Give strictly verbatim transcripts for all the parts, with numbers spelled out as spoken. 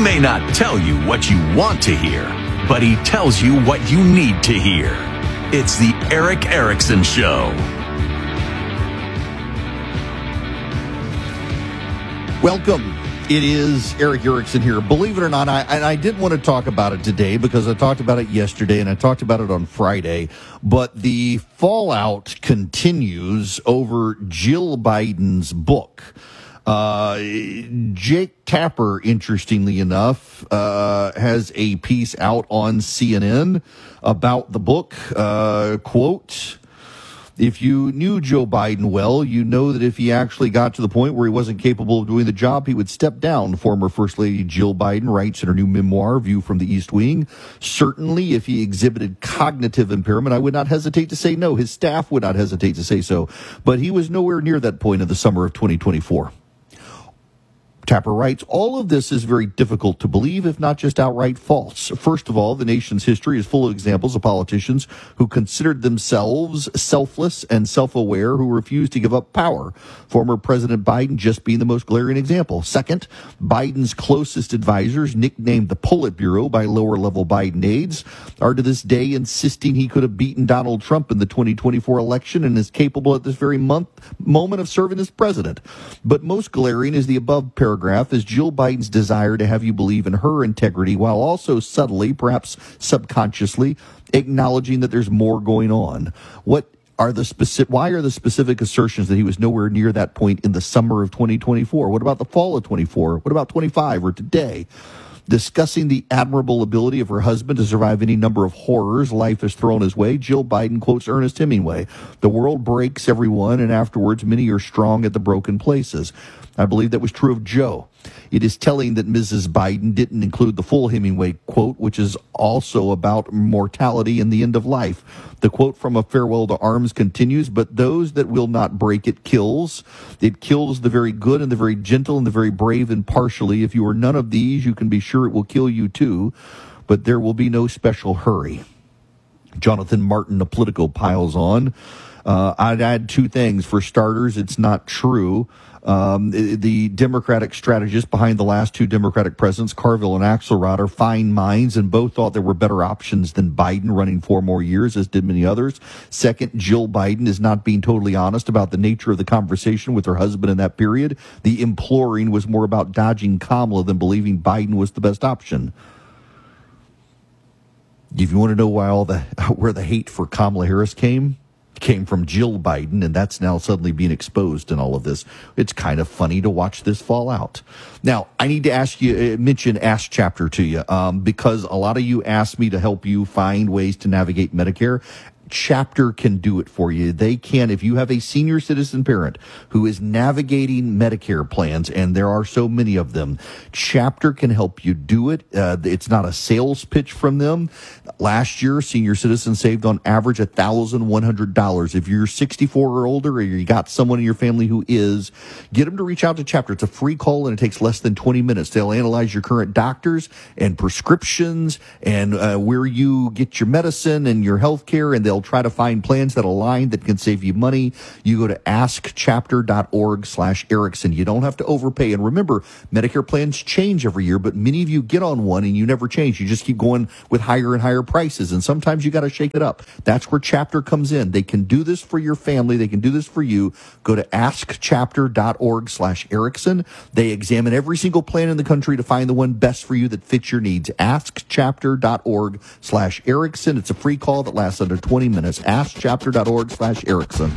may not tell you what you want to hear, but he tells you what you need to hear. It's the Erick Erickson Show. Welcome. It is Erick Erickson here. Believe it or not, I, and I didn't want to talk about it today because I talked about it yesterday and I talked about it on Friday, but the fallout continues over Jill Biden's book. Uh, Jake Tapper, interestingly enough, uh, has a piece out on C N N about the book. Uh, quote, if you knew Joe Biden well, you know that if he actually got to the point where he wasn't capable of doing the job, he would step down. Former First Lady Jill Biden writes in her new memoir, View from the East Wing. Certainly, if he exhibited cognitive impairment, I would not hesitate to say no. His staff would not hesitate to say so. But he was nowhere near that point in the summer of twenty twenty-four. Tapper writes, all of this is very difficult to believe, if not just outright false. First of all, the nation's history is full of examples of politicians who considered themselves selfless and self-aware who refused to give up power. Former President Biden just being the most glaring example. Second, Biden's closest advisors, nicknamed the Politburo by lower-level Biden aides, are to this day insisting he could have beaten Donald Trump in the twenty twenty-four election and is capable at this very month, moment of serving as president. But most glaring is the above paragraph. Paragraph is Jill Biden's desire to have you believe in her integrity while also subtly, perhaps subconsciously, acknowledging that there's more going on. What are the specific, why are the specific assertions that he was nowhere near that point in the summer of twenty twenty-four? What about the fall of twenty-four? What about twenty-five or today? Discussing the admirable ability of her husband to survive any number of horrors life has thrown his way, Jill Biden quotes Ernest Hemingway. The world breaks everyone, and afterwards many are strong at the broken places. I believe that was true of Joe. It is telling that Missus Biden didn't include the full Hemingway quote, which is also about mortality and the end of life. The quote from A Farewell to Arms continues, but those that will not break it kills. It kills the very good and the very gentle and the very brave impartially. If you are none of these, you can be sure it will kill you too, but there will be no special hurry. Jonathan Martin of Politico piles on. Uh, I'd add two things. For starters, it's not true. Um, the Democratic strategists behind the last two Democratic presidents, Carville and Axelrod, are fine minds and both thought there were better options than Biden running four more years, as did many others. Second, Jill Biden is not being totally honest about the nature of the conversation with her husband in that period. The imploring was more about dodging Kamala than believing Biden was the best option. If you want to know why all the where the hate for Kamala Harris came, came from Jill Biden, and that's now suddenly being exposed in all of this. It's kind of funny to watch this fall out. Now, I need to ask you, mention Ask Chapter to you, um, because a lot of you asked me to help you find ways to navigate Medicare. Chapter can do it for you. They can, if you have a senior citizen parent who is navigating Medicare plans, and there are so many of them, Chapter can help you do it. Uh, it's not a sales pitch from them. Last year, senior citizens saved on average one thousand one hundred dollars. If you're sixty-four or older, or you got someone in your family who is, get them to reach out to Chapter. It's a free call, and it takes less than twenty minutes. They'll analyze your current doctors and prescriptions and uh, where you get your medicine and your health care, and they'll try to find plans that align that can save you money. You go to ask chapter dot org slash Erickson. You don't have to overpay. And remember, Medicare plans change every year, but many of you get on one and you never change. You just keep going with higher and higher prices. And sometimes you got to shake it up. That's where Chapter comes in. They can do this for your family. They can do this for you. Go to ask chapter dot org slash Erickson. They examine every single plan in the country to find the one best for you that fits your needs. ask chapter dot org slash Erickson. It's a free call that lasts under twenty minutes. ask chapter dot org slash Erickson.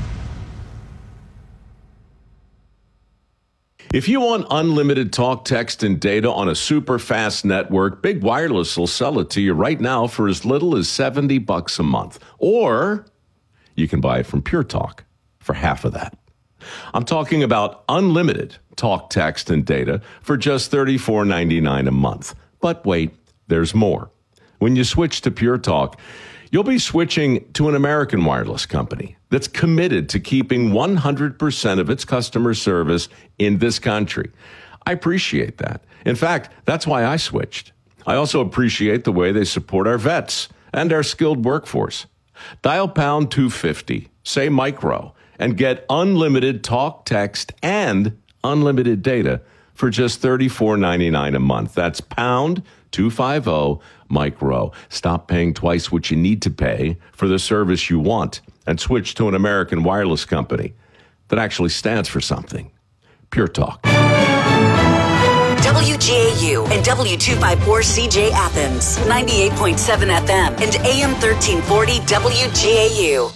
If you want unlimited talk, text, and data on a super fast network, Big Wireless will sell it to you right now for as little as seventy bucks a month. Or you can buy it from Pure Talk for half of that. I'm talking about unlimited talk, text, and data for just thirty-four ninety-nine a month. But wait, there's more. When you switch to Pure Talk, you'll be switching to an American wireless company that's committed to keeping one hundred percent of its customer service in this country. I appreciate that. In fact, that's why I switched. I also appreciate the way they support our vets and our skilled workforce. Dial pound two fifty, say micro, and get unlimited talk, text, and unlimited data for just thirty-four ninety-nine a month. That's pound two fifty micro. Stop paying twice what you need to pay for the service you want and switch to an American wireless company that actually stands for something. Pure Talk. W G A U and W two fifty-four C J Athens, ninety-eight point seven F M and A M thirteen forty W G A U.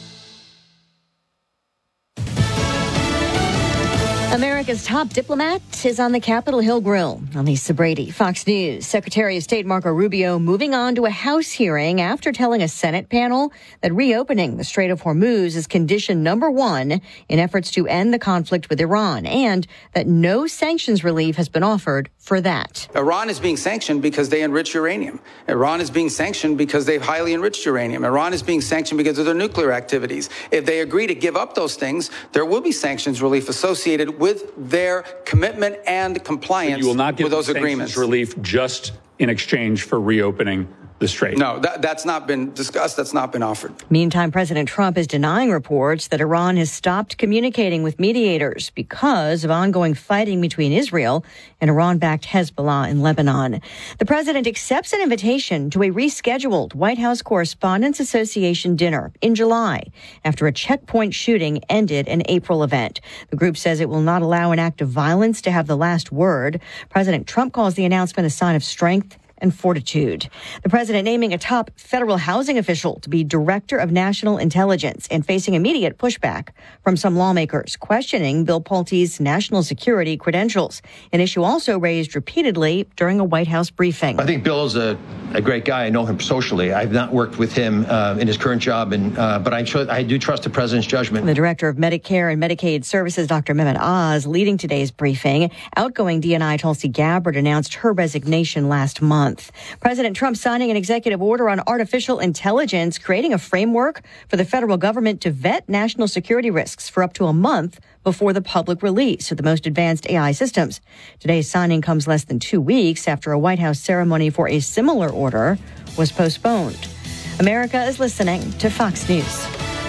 America's top diplomat is on the Capitol Hill Grill. On Lisa Brady, Fox News. Secretary of State Marco Rubio moving on to a House hearing after telling a Senate panel that reopening the Strait of Hormuz is condition number one in efforts to end the conflict with Iran, and that no sanctions relief has been offered for that. Iran is being sanctioned because they enrich uranium. Iran is being sanctioned because they've highly enriched uranium. Iran is being sanctioned because of their nuclear activities. If they agree to give up those things, there will be sanctions relief associated with their commitment and compliance you will not give with those sanctions agreements. Relief just in exchange for reopening the strait. No, that, that's not been discussed. That's not been offered. Meantime, President Trump is denying reports that Iran has stopped communicating with mediators because of ongoing fighting between Israel and Iran-backed Hezbollah in Lebanon. The president accepts an invitation to a rescheduled White House Correspondents Association dinner in July after a checkpoint shooting ended an April event. The group says it will not allow an act of violence to have the last word. President Trump calls the announcement a sign of strength and fortitude. The president naming a top federal housing official to be director of national intelligence and facing immediate pushback from some lawmakers questioning Bill Pulte's national security credentials, an issue also raised repeatedly during a White House briefing. I think Bill is a, a great guy. I know him socially. I've not worked with him uh, in his current job, and uh, but I, tr- I do trust the president's judgment. The director of Medicare and Medicaid Services, Doctor Mehmet Oz, leading today's briefing. Outgoing D N I Tulsi Gabbard announced her resignation last month. President Trump signing an executive order on artificial intelligence, creating a framework for the federal government to vet national security risks for up to a month before the public release of the most advanced A I systems. Today's signing comes less than two weeks after a White House ceremony for a similar order was postponed. America is listening to Fox News.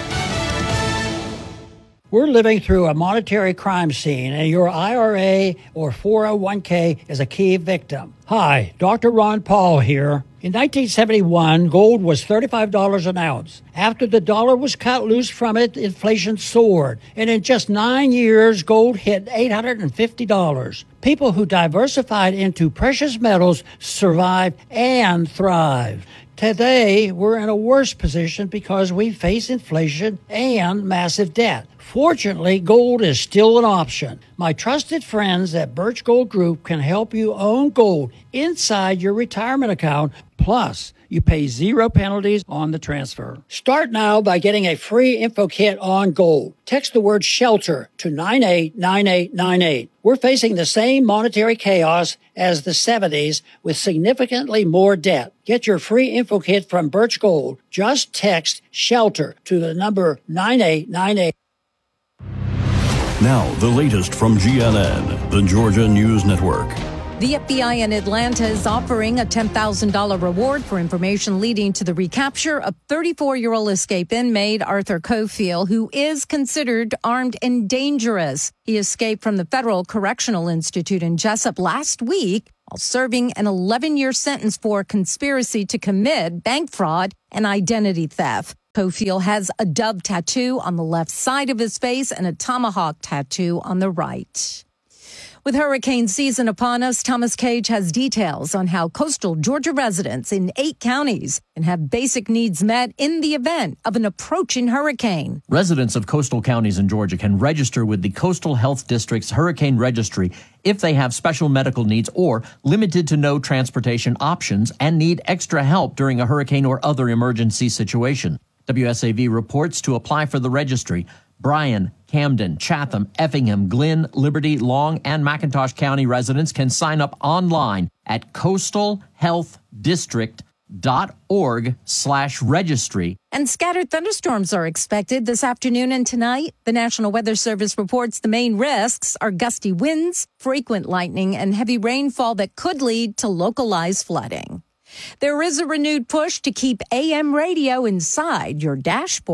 We're living through a monetary crime scene, and your I R A or four oh one k is a key victim. Hi, Doctor Ron Paul here. In nineteen seventy-one, gold was thirty-five dollars an ounce. After the dollar was cut loose from it, inflation soared. And in just nine years, gold hit eight hundred fifty dollars. People who diversified into precious metals survived and thrived. Today, we're in a worse position because we face inflation and massive debt. Fortunately, gold is still an option. My trusted friends at Birch Gold Group can help you own gold inside your retirement account. Plus, you pay zero penalties on the transfer. Start now by getting a free info kit on gold. Text the word SHELTER to nine eight nine eight nine eight. We're facing the same monetary chaos as the seventies with significantly more debt. Get your free info kit from Birch Gold. Just text SHELTER to the number nine eight nine eight. Now, the latest from G N N, the Georgia News Network. The F B I in Atlanta is offering a ten thousand dollars reward for information leading to the recapture of thirty-four-year-old escape inmate Arthur Cofield, who is considered armed and dangerous. He escaped from the Federal Correctional Institute in Jessup last week while serving an eleven-year sentence for conspiracy to commit bank fraud and identity theft. Cofield has a dove tattoo on the left side of his face and a tomahawk tattoo on the right. With hurricane season upon us, Thomas Cage has details on how coastal Georgia residents in eight counties can have basic needs met in the event of an approaching hurricane. Residents of coastal counties in Georgia can register with the Coastal Health District's Hurricane Registry if they have special medical needs or limited to no transportation options and need extra help during a hurricane or other emergency situation. W S A V reports to apply for the registry. Bryan, Camden, Chatham, Effingham, Glenn, Liberty, Long, and McIntosh County residents can sign up online at coastal health district dot org slash registry. And scattered thunderstorms are expected this afternoon and tonight. The National Weather Service reports the main risks are gusty winds, frequent lightning, and heavy rainfall that could lead to localized flooding. There is a renewed push to keep A M radio inside your dashboard.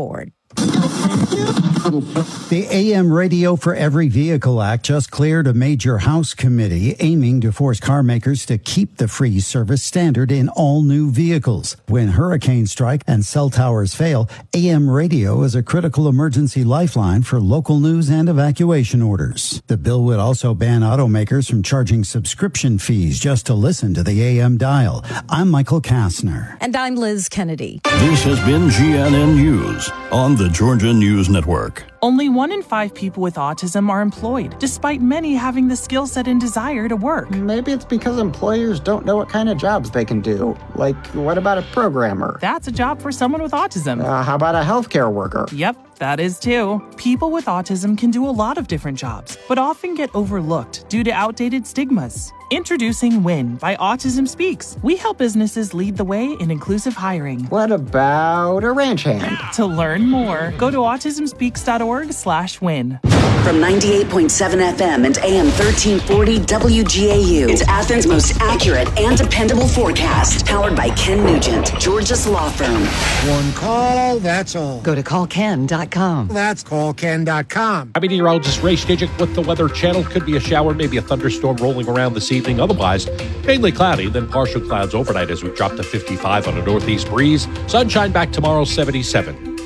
The A M Radio for Every Vehicle Act just cleared a major House committee aiming to force car makers to keep the free service standard in all new vehicles. When hurricanes strike and cell towers fail, A M Radio is a critical emergency lifeline for local news and evacuation orders. The bill would also ban automakers from charging subscription fees just to listen to the A M dial. I'm Michael Kastner. And I'm Liz Kennedy. This has been G N N News on the Georgia News Network. Only one in five people with autism are employed, despite many having the skill set and desire to work. Maybe it's because employers don't know what kind of jobs they can do. Like, what about a programmer? That's a job for someone with autism. Uh, how about a healthcare worker? Yep, that is too. People with autism can do a lot of different jobs, but often get overlooked due to outdated stigmas. Introducing WIN by Autism Speaks. We help businesses lead the way in inclusive hiring. What about a ranch hand? To learn more, go to autism speaks dot org slash win. From ninety-eight point seven F M and A M thirteen forty W G A U, it's Athens' most accurate and dependable forecast. Powered by Ken Nugent, Georgia's law firm. One call, that's all. Go to call ken dot com. That's call ken dot com. I'm meteorologist Ray Stijik with the Weather Channel. Could be a shower, maybe a thunderstorm rolling around this evening. Otherwise, mainly cloudy, then partial clouds overnight as we drop to fifty-five on a northeast breeze. Sunshine back tomorrow, seventy-seven.